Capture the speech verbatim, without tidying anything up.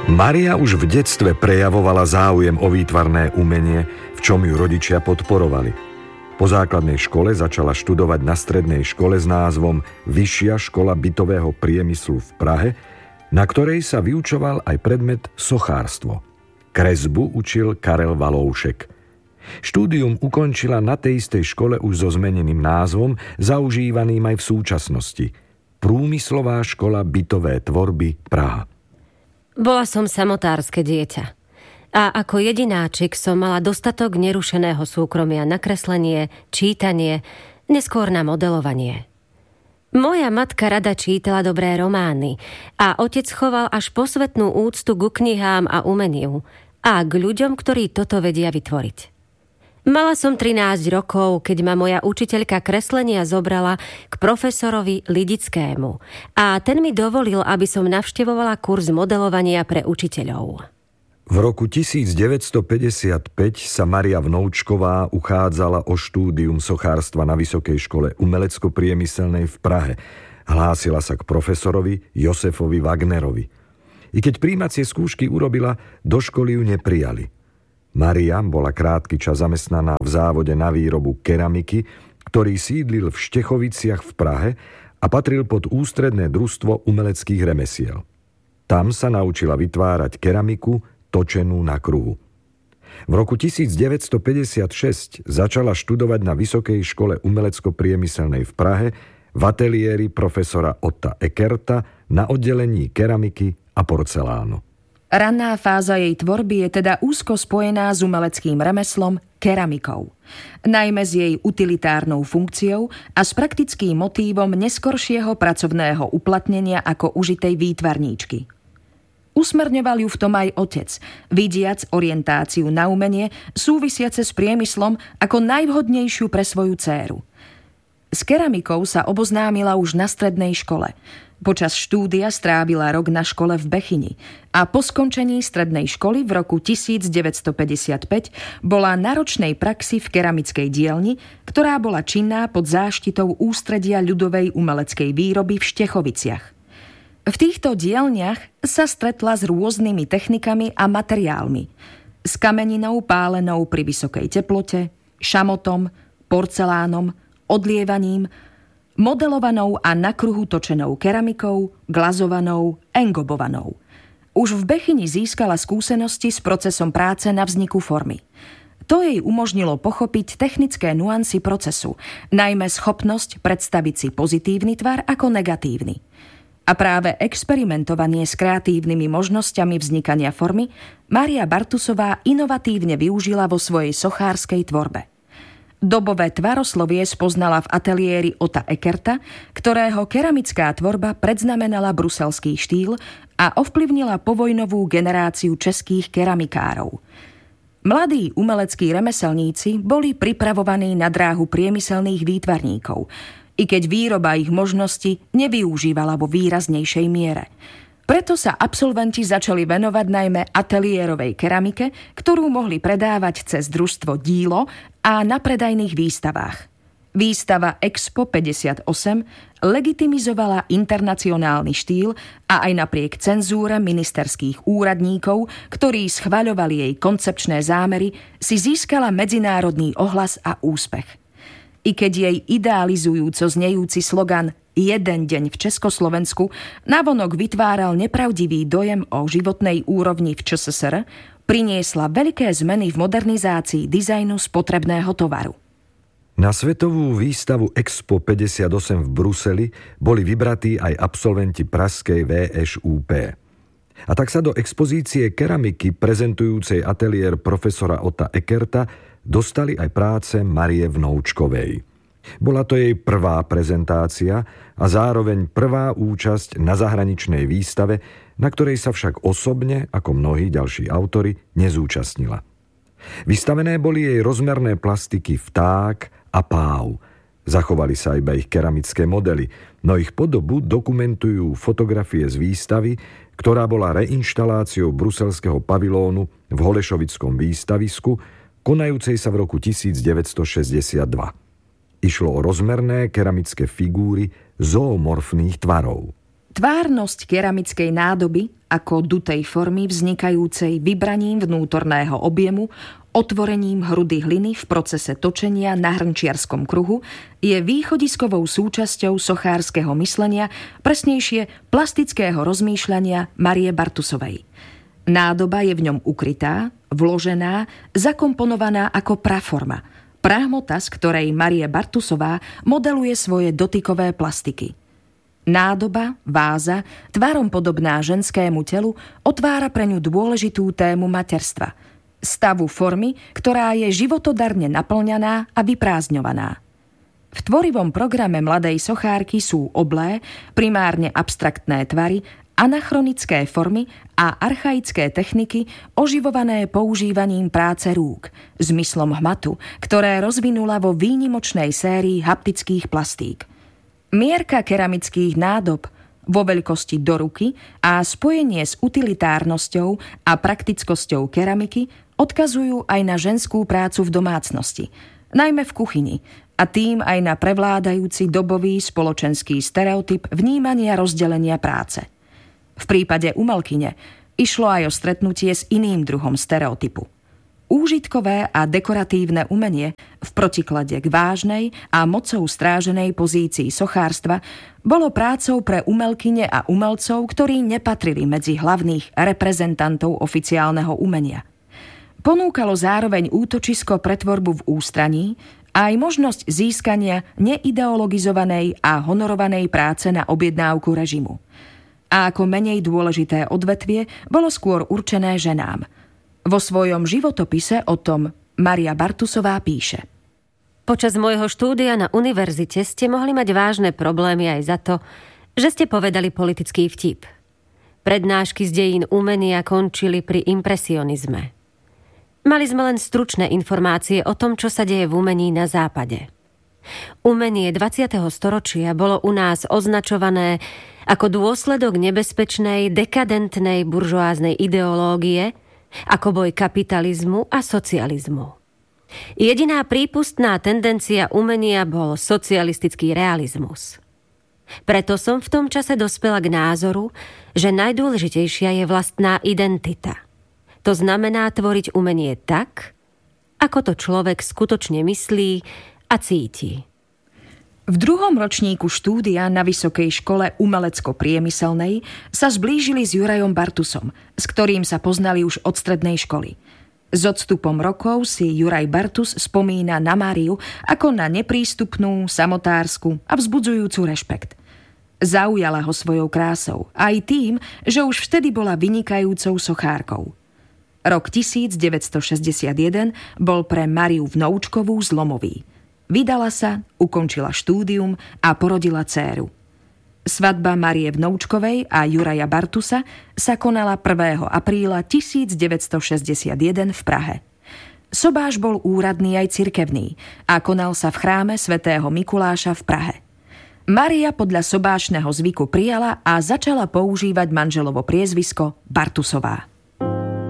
Maria už v detstve prejavovala záujem o výtvarné umenie, v čom ju rodičia podporovali. Po základnej škole začala študovať na strednej škole s názvom Vyššia škola bytového priemyslu v Prahe, na ktorej sa vyučoval aj predmet sochárstvo. Kresbu učil Karel Valoušek. Štúdium ukončila na tej istej škole už so zmeneným názvom, zaužívaným aj v súčasnosti. Průmyslová škola bytové tvorby Praha. Bola som samotárske dieťa. A ako jedináčik som mala dostatok nerušeného súkromia na kreslenie, čítanie, neskôr na modelovanie. Moja matka rada čítala dobré romány a otec choval až posvetnú úctu ku knihám a umeniu a k ľuďom, ktorí toto vedia vytvoriť. Mala som trinásť rokov, keď ma moja učiteľka kreslenia zobrala k profesorovi Lidickému a ten mi dovolil, aby som navštevovala kurz modelovania pre učiteľov. V roku devätnásťstopäťdesiatpäť sa Maria Vnoučková uchádzala o štúdium sochárstva na Vysokej škole umelecko-priemyselnej v Prahe. Hlásila sa k profesorovi Josefovi Wagnerovi. I keď prijímacie skúšky urobila, do školy ju neprijali. Maria bola krátky čas zamestnaná v závode na výrobu keramiky, ktorý sídlil v Štechoviciach v Prahe a patril pod ústredné družstvo umeleckých remesiel. Tam sa naučila vytvárať keramiku točenú na kruhu. V roku devätnásťstopäťdesiatšesť začala študovať na Vysokej škole umelecko-priemyselnej v Prahe v ateliéri profesora Otta Eckerta na oddelení keramiky a porcelánu. Ranná fáza jej tvorby je teda úzko spojená s umeleckým remeslom keramikou. Najmä s jej utilitárnou funkciou a s praktickým motívom neskoršieho pracovného uplatnenia ako užitej výtvarníčky. Usmerňoval ju v tom aj otec, vidiac orientáciu na umenie súvisiace s priemyslom ako najvhodnejšiu pre svoju dcéru. S keramikou sa oboznámila už na strednej škole. Počas štúdia strávila rok na škole v Bechyni a po skončení strednej školy v roku devätnásťstopäťdesiatpäť bola na ročnej praxi v keramickej dielni, ktorá bola činná pod záštitou Ústredia ľudovej umeleckej výroby v Štechoviciach. V týchto dielniach sa stretla s rôznymi technikami a materiálmi. S kameninou pálenou pri vysokej teplote, šamotom, porcelánom, odlievaním, modelovanou a na kruhu točenou keramikou, glazovanou, engobovanou. Už v Bechyni získala skúsenosti s procesom práce na vzniku formy. To jej umožnilo pochopiť technické nuancy procesu, najmä schopnosť predstaviť si pozitívny tvar ako negatívny. A práve experimentovanie s kreatívnymi možnosťami vznikania formy Mária Bartusová inovatívne využila vo svojej sochárskej tvorbe. Dobové tvaroslovie spoznala v ateliéri Otta Eckerta, ktorého keramická tvorba predznamenala bruselský štýl a ovplyvnila povojnovú generáciu českých keramikárov. Mladí umeleckí remeselníci boli pripravovaní na dráhu priemyselných výtvarníkov, i keď výroba ich možnosti nevyužívala vo výraznejšej miere. Preto sa absolventi začali venovať najmä ateliérovej keramike, ktorú mohli predávať cez družstvo Dílo a na predajných výstavách. Výstava Expo päťdesiatosem legitimizovala internacionálny štýl a aj napriek cenzúre ministerských úradníkov, ktorí schvaľovali jej koncepčné zámery, si získala medzinárodný ohlas a úspech. I keď jej idealizujúco znejúci slogan Jeden deň v Československu navonok vytváral nepravdivý dojem o životnej úrovni v ČSSR, priniesla veľké zmeny v modernizácii dizajnu spotrebného tovaru. Na svetovú výstavu Expo päťdesiatosem v Bruseli boli vybratí aj absolventi pražskej vé eš ú pé. A tak sa do expozície keramiky prezentujúcej ateliér profesora Otta Eckerta dostali aj práce Marie Vnoučkovej. Bola to jej prvá prezentácia a zároveň prvá účasť na zahraničnej výstave, na ktorej sa však osobne, ako mnohí ďalší autori, nezúčastnila. Vystavené boli jej rozmerné plastiky Vták a Páv. Zachovali sa iba ich keramické modely, no ich podobu dokumentujú fotografie z výstavy, ktorá bola reinštaláciou bruselského pavilónu v Holešovickom výstavisku, konajúcej sa v roku devätnásťstošesťdesiatdva. Išlo o rozmerné keramické figúry zoomorfných tvarov. Tvárnosť keramickej nádoby ako dutej formy vznikajúcej vybraním vnútorného objemu, otvorením hrudy hliny v procese točenia na hrnčiarskom kruhu je východiskovou súčasťou sochárskeho myslenia, presnejšie plastického rozmýšľania Marie Bartusovej. Nádoba je v ňom ukrytá, vložená, zakomponovaná ako praforma, prahmota, z ktorej Marie Bartusová modeluje svoje dotykové plastiky. Nádoba, váza, tvarom podobná ženskému telu, otvára pre ňu dôležitú tému materstva, stavu formy, ktorá je životodarne naplňaná a vyprázdňovaná. V tvorivom programe mladej sochárky sú oblé, primárne abstraktné tvary, anachronické formy a archaické techniky oživované používaním práce rúk, zmyslom hmatu, ktoré rozvinula vo výnimočnej sérii haptických plastík. Mierka keramických nádob vo veľkosti do ruky a spojenie s utilitárnosťou a praktickosťou keramiky odkazujú aj na ženskú prácu v domácnosti, najmä v kuchyni, a tým aj na prevládajúci dobový spoločenský stereotyp vnímania rozdelenia práce. V prípade umelkyne išlo aj o stretnutie s iným druhom stereotypu. Úžitkové a dekoratívne umenie v protiklade k vážnej a mocou stráženej pozícii sochárstva bolo prácou pre umelkyne a umelcov, ktorí nepatrili medzi hlavných reprezentantov oficiálneho umenia. Ponúkalo zároveň útočisko pre tvorbu v ústraní a aj možnosť získania neideologizovanej a honorovanej práce na objednávku režimu. A ako menej dôležité odvetvie bolo skôr určené ženám. Vo svojom životopise o tom Maria Bartusová píše: Počas môjho štúdia na univerzite ste mohli mať vážne problémy aj za to, že ste povedali politický vtip. Prednášky z dejín umenia končili pri impresionizme. Mali sme len stručné informácie o tom, čo sa deje v umení na západe. Umenie dvadsiateho storočia bolo u nás označované ako dôsledok nebezpečnej, dekadentnej buržoáznej ideológie, ako boj kapitalizmu a socializmu. Jediná prípustná tendencia umenia bol socialistický realizmus. Preto som v tom čase dospela k názoru, že najdôležitejšia je vlastná identita. To znamená tvoriť umenie tak, ako to človek skutočne myslí a cíti. V druhom ročníku štúdia na Vysokej škole umelecko-priemyselnej sa zblížili s Jurajom Bartusom, s ktorým sa poznali už od strednej školy. S odstupom rokov si Juraj Bartus spomína na Máriu ako na neprístupnú, samotársku a vzbudzujúcu rešpekt. Zaujala ho svojou krásou, aj tým, že už vtedy bola vynikajúcou sochárkou. Rok devätnásťstošesťdesiatjeden bol pre Máriu Vnoučkovú zlomový. Vydala sa, ukončila štúdium a porodila dcéru. Svadba Márie Vnoučkovej a Juraja Bartusa sa konala prvého apríla devätnásťstošesťdesiatjeden v Prahe. Sobáš bol úradný aj cirkevný a konal sa v chráme svätého Mikuláša v Prahe. Mária podľa sobášneho zvyku prijala a začala používať manželovo priezvisko Bartusová.